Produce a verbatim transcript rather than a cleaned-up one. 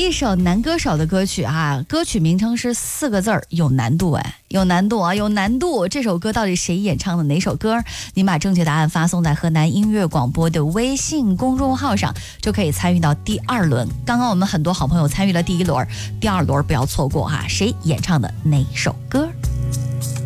一首男歌手的歌曲啊，歌曲名称是四个字儿，有难度哎，有难度啊，有难度。这首歌到底谁演唱的？哪首歌？您把正确答案发送在河南音乐广播的微信公众号上，就可以参与到第二轮。刚刚我们很多好朋友参与了第一轮，第二轮不要错过哈、啊，谁演唱的哪首歌？